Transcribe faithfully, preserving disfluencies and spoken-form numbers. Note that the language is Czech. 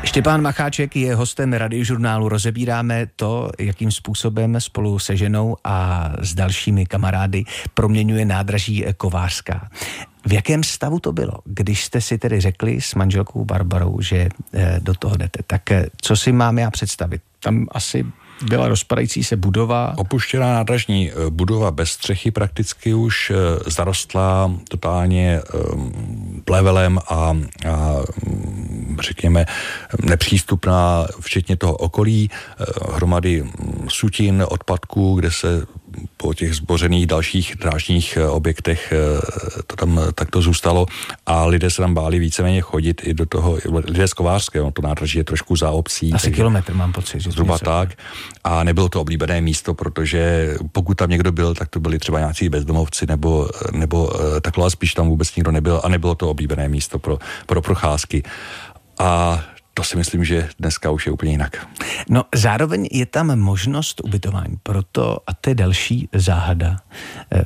Štěpán Macháček je hostem Radiožurnálu. Rozebíráme to, jakým způsobem spolu se ženou a s dalšími kamarády proměňuje nádraží Kovářská. V jakém stavu to bylo, když jste si tedy řekli s manželkou Barbarou, že do toho jdete? Tak co si mám já představit? Tam asi byla rozpadající se budova. Opuštěná nádražní budova bez střechy prakticky už zarostla totálně plevelem a, a řekněme nepřístupná, včetně toho okolí, hromady sutin, odpadků, kde se po těch zbořených dalších drážních objektech to tam takto zůstalo a lidé se tam báli víceméně chodit i do toho, lidé z Kovářského, to nádraží je trošku za obcí. Asi kilometr mám pocit. Že zhruba tak. A nebylo to oblíbené místo, protože pokud tam někdo byl, tak to byli třeba nějací bezdomovci nebo, nebo takhle, ale spíš tam vůbec nikdo nebyl a nebylo to oblíbené místo pro, pro procházky. A to si myslím, že dneska už je úplně jinak. No zároveň je tam možnost ubytování, proto, a to je další záhada,